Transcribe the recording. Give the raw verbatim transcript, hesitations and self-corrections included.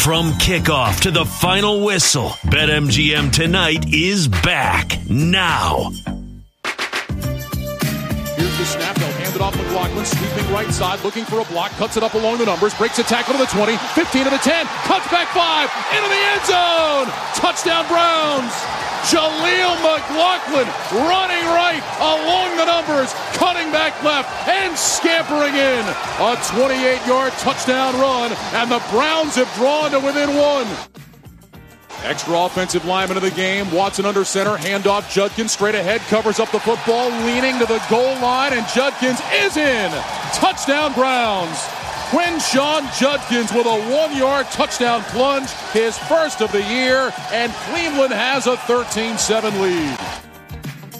From kickoff to the final whistle, BetMGM Tonight is back now. Here's the snap. They'll hand it off McLaughlin, sweeping right side, looking for a block, cuts it up along the numbers, breaks a tackle to the twenty, fifteen to the ten, cuts back five, into the end zone. Touchdown Browns. Jaleel McLaughlin running right along the numbers, cutting back left and scampering in. A twenty-eight-yard touchdown run, and the Browns have drawn to within one. Extra offensive lineman of the game. Watson under center. Handoff. Judkins straight ahead. Covers up the football. Leaning to the goal line. And Judkins is in. Touchdown Browns. Quinshon Judkins with a one-yard touchdown plunge. His first of the year. And Cleveland has a thirteen seven lead.